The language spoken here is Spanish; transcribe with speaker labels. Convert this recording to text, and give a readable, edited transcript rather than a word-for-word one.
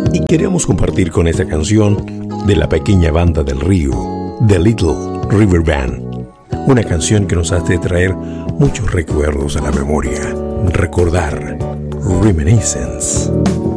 Speaker 1: Y queremos compartir con esta canción de la pequeña banda del río, The Little River Band, una canción que nos hace traer muchos recuerdos a la memoria, recordar, reminiscence.